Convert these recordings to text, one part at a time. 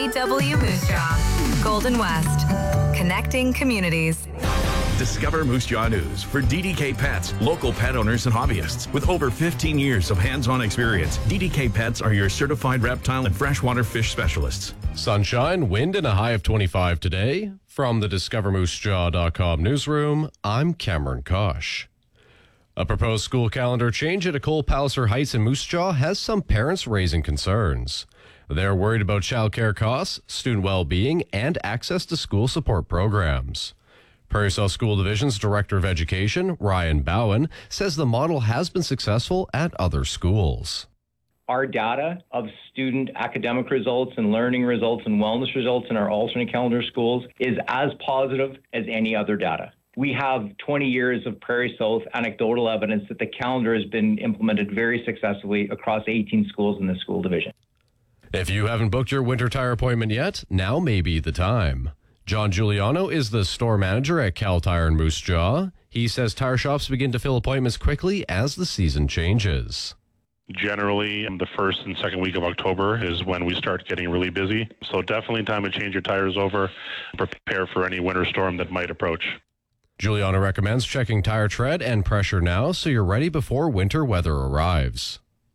W Moose Jaw, Golden West, connecting communities. Discover Moose Jaw News for DDK Pets, local pet owners and hobbyists. With over 15 years of hands-on experience, DDK Pets are your certified reptile and freshwater fish specialists. Sunshine, wind, and a high of 25 today. From the DiscoverMooseJaw.com newsroom, I'm Cameron Kosh. A proposed school calendar change at Ecole Palliser Heights in Moose Jaw has some parents raising concerns. They're worried about childcare costs, student well-being, and access to school support programs. Prairie South School Division's Director of Education, Ryan Bowen, says the model has been successful at other schools. Our data of student academic results and learning results and wellness results in our alternate calendar schools is as positive as any other data. We have 20 years of Prairie South anecdotal evidence that the calendar has been implemented very successfully across 18 schools in the school division. If you haven't booked your winter tire appointment yet, now may be the time. John Giuliano is the store manager at Cal Tire in Moose Jaw. He says tire shops begin to fill appointments quickly as the season changes. Generally, the first and second week of October is when we start getting really busy. So definitely time to change your tires over, prepare for any winter storm that might approach. Giuliano recommends checking tire tread and pressure now so you're ready before winter weather arrives.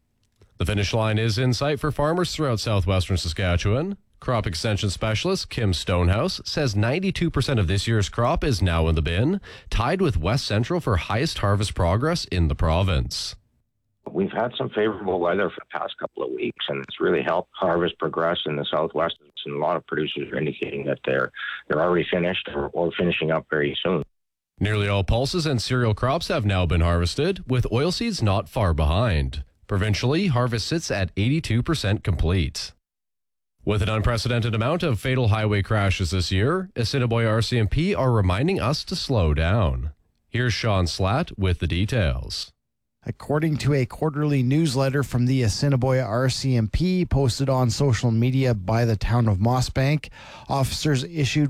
The finish line is in sight for farmers throughout southwestern Saskatchewan. Crop extension specialist Kim Stonehouse says 92% of this year's crop is now in the bin, tied with West Central for highest harvest progress in the province. We've had some favorable weather for the past couple of weeks, and it's really helped harvest progress in the southwest. And a lot of producers are indicating that they're already finished or finishing up very soon. Nearly all pulses and cereal crops have now been harvested, with oilseeds not far behind. Provincially, harvest sits at 82% complete. With an unprecedented amount of fatal highway crashes this year, Assiniboia RCMP are reminding us to slow down. Here's Sean Slatt with the details. According to a quarterly newsletter from the Assiniboia RCMP posted on social media by the town of Mossbank, officers issued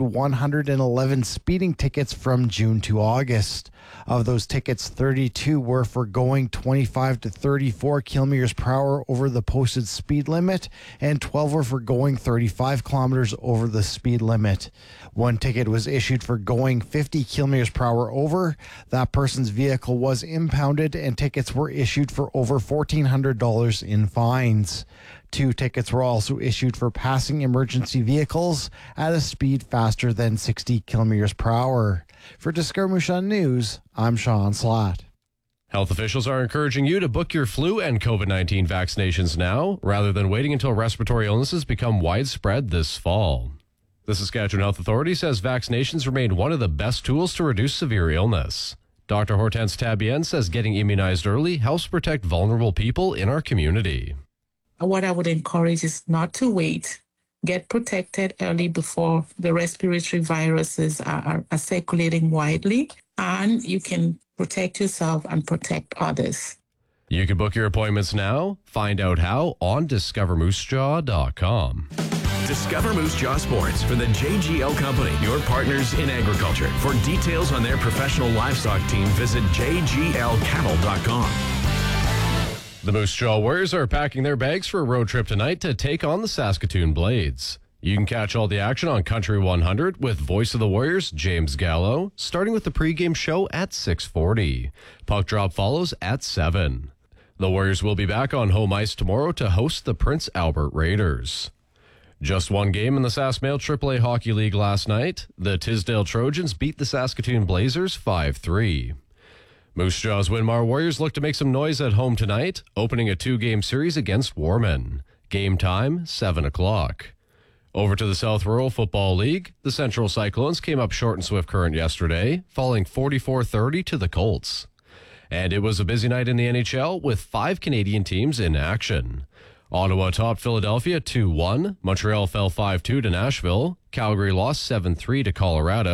111 speeding tickets from June to August. Of those tickets, 32 were for going 25 to 34 kilometers per hour over the posted speed limit, and 12 were for going 35 kilometers over the speed limit. One ticket was issued for going 50 kilometers per hour over. That person's vehicle was impounded, and tickets were issued for over $1,400 in fines. 2 tickets were also issued for passing emergency vehicles at a speed faster than 60 kilometers per hour. For Discover Moose Jaw News, I'm Sean Slatt. Health officials are encouraging you to book your flu and COVID-19 vaccinations now, rather than waiting until respiratory illnesses become widespread this fall. The Saskatchewan Health Authority says vaccinations remain one of the best tools to reduce severe illness. Dr. Hortense Tabien says getting immunized early helps protect vulnerable people in our community. What I would encourage is not to wait. Get protected early before the respiratory viruses are circulating widely, and you can protect yourself and protect others. You can book your appointments now. Find out how on DiscoverMooseJaw.com. Discover Moose Jaw Sports for the JGL Company, your partners in agriculture. For details on their professional livestock team, visit jglcattle.com. The Moose Jaw Warriors are packing their bags for a road trip tonight to take on the Saskatoon Blades. You can catch all the action on Country 100 with Voice of the Warriors, James Gallo, starting with the pregame show at 6:40. Puck drop follows at 7. The Warriors will be back on home ice tomorrow to host the Prince Albert Raiders. Just one game in the SaskMail AAA Hockey League last night. The Tisdale Trojans beat the Saskatoon Blazers 5-3. Moose Jaw's Winmar Warriors look to make some noise at home tonight, opening a 2-game series against Warman. Game time, 7 o'clock. Over to the South Rural Football League, the Central Cyclones came up short in Swift Current yesterday, falling 44-30 to the Colts. And it was a busy night in the NHL with 5 Canadian teams in action. Ottawa topped Philadelphia 2-1. Montreal fell 5-2 to Nashville. Calgary lost 7-3 to Colorado.